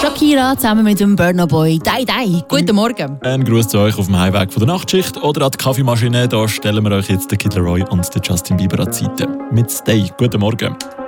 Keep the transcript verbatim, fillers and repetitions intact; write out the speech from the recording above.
Shakira zusammen mit dem Burna Boy. Dai Dai. Guten Morgen. Ein Gruß zu euch auf dem Heimweg von der Nachtschicht oder an die Kaffeemaschine. Da stellen wir euch jetzt den Kid Laroi und den Justin Bieber an die Seite. Mit Stay. Guten Morgen.